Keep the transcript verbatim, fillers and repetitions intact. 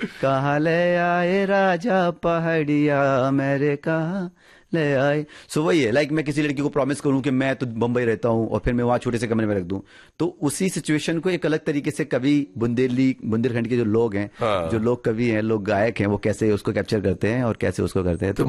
कहाँ ले आए राजा पहाड़िया मेरे, कहाँ ले आए। सो वही है, लाइक मैं किसी लड़की को प्रॉमिस करूं कि मैं तो बम्बई रहता हूं और फिर मैं वहां छोटे से कमरे में रख दूं, तो उसी सिचुएशन को एक अलग तरीके से कवि बुंदेली बुंदेलखंड के जो लोग हैं, जो हाँ। लोग कवि हैं, लोग गायक हैं, वो कैसे उसको कैप्चर करते हैं और कैसे उसको करते हैं। तो